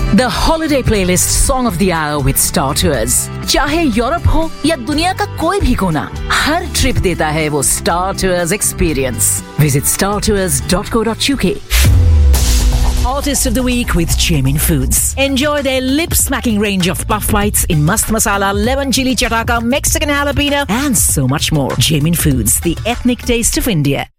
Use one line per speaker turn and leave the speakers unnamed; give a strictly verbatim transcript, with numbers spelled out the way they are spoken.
The holiday playlist song of the hour with Star Tours. चाहे Europe हो या दुनिया का कोई भी कोना, हर ट्रिप देता है वो Star Tours experience. Visit star tours dot co dot uk. Artist of the Week with Jamin Foods. Enjoy their lip-smacking range of puff bites in mast masala, lemon chili chataka, Mexican jalapeno, and so much more. Jamin Foods, the ethnic taste of India.